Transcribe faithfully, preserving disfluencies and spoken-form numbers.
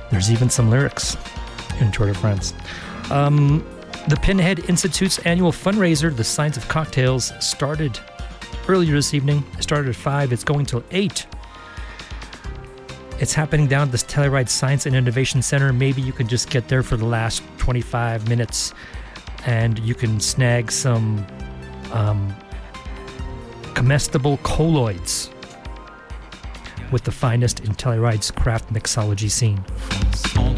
There's even some lyrics in Tour de France. Um, the Pinhead Institute's annual fundraiser, The Science of Cocktails, started earlier this evening. It started at five. It's going till eight. It's happening down at the Telluride Science and Innovation Center. Maybe you can just get there for the last twenty-five minutes and you can snag some um, comestible colloids with the finest in Telluride's craft mixology scene.